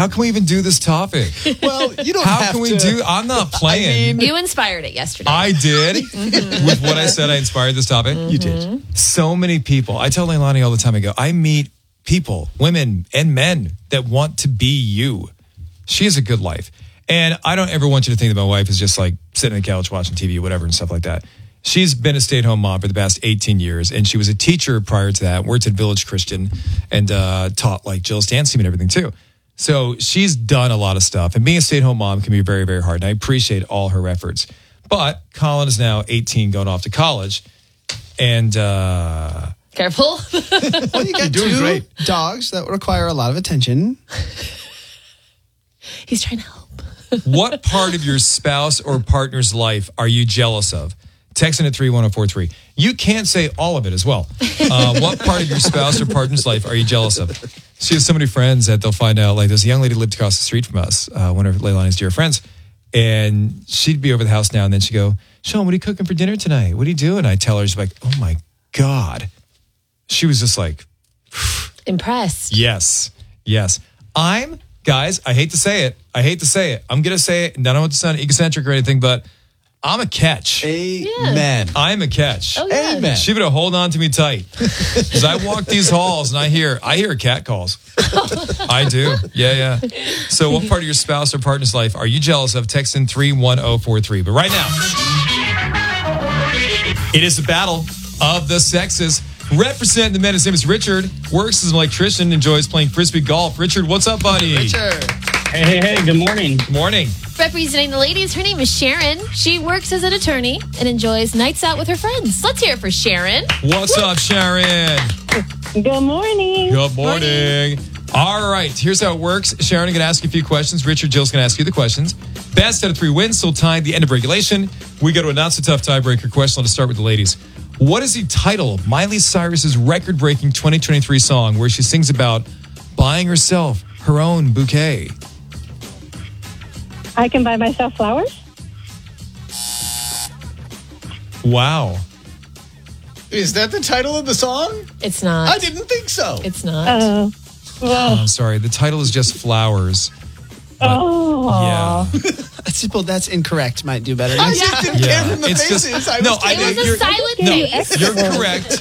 How can we even do this topic? Well, you don't How have can we to. do? I'm not playing. You inspired it yesterday. I did. With what I said, I inspired this topic. You did. So many people. I tell Leilani all the time, I go, I meet people, women and men that want to be you. She has a good life. And I don't ever want you to think that my wife is just like sitting on the couch watching TV or whatever and stuff like that. She's been a stay-at-home mom for the past 18 years, and she was a teacher prior to that, worked at Village Christian, and taught like Jill's dance team and everything too. So she's done a lot of stuff. And being a stay-at-home mom can be very, very hard, and I appreciate all her efforts. But Colin is now 18 going off to college, and Careful. Well, you got doing two great. dogs that require a lot of attention. He's trying to help. what part of your spouse or partner's life are you jealous of? Text in at 31043. You can't say all of it as well. What part of your spouse or partner's life are you jealous of? She has so many friends that they'll find out, like there's a young lady lived across the street from us, one of Leilani's dear friends, and she'd be over the house now and then she'd go, Sean, what are you cooking for dinner tonight? What are you doing? I tell her, she's like, oh my God. She was just like, Impressed. yes. Guys, I hate to say it. I'm going to say it, and I don't want to sound egocentric or anything, but I'm a catch. Amen. I'm a catch. Oh, yeah. Amen. She better hold on to me tight. Because I walk these halls and I hear cat calls. I do. Yeah. So what part of your spouse or partner's life are you jealous of? Text in 31043. But right now, it is the battle of the sexes. Representing the men, his name is Richard. Works as an electrician, enjoys playing frisbee golf. Richard, what's up, buddy? Richard. Hey, good morning. Morning. Representing the ladies, her name is Sharon. She works as an attorney and enjoys nights out with her friends. Let's hear it for Sharon. What's up, Sharon? Good morning. Good morning. All right, here's how it works. Sharon, I'm going to ask you a few questions. Richard, Jill's going to ask you the questions. Best out of 3 wins, so tied the end of regulation. We go to a not-so-tough tiebreaker question. Let's start with the ladies. What is the title of Miley Cyrus's record-breaking 2023 song where she sings about buying herself her own bouquet? I can buy myself flowers. Wow. Is that the title of the song? It's not. I didn't think so. It's not. Oh, Oh, I'm sorry. The title is just Flowers. Yeah. That's incorrect. Might do better. I just didn't care from the It's faces. just- I no, was I it know was a you're- silent No, face. you're correct.